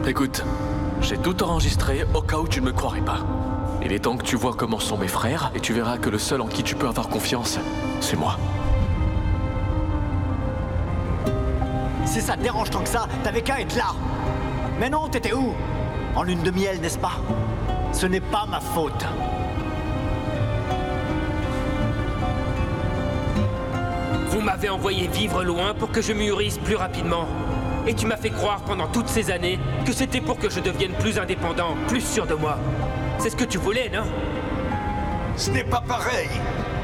Écoute, j'ai tout enregistré au cas où tu ne me croirais pas. Il est temps que tu vois comment sont mes frères, et tu verras que le seul en qui tu peux avoir confiance, c'est moi. Si ça te dérange tant que ça, t'avais qu'à être là. Mais non, t'étais où? En lune de miel, n'est-ce pas? Ce n'est pas ma faute. Vous m'avez envoyé vivre loin pour que je mûrisse plus rapidement. Et tu m'as fait croire pendant toutes ces années que c'était pour que je devienne plus indépendant, plus sûr de moi. C'est ce que tu voulais, non? Ce n'est pas pareil.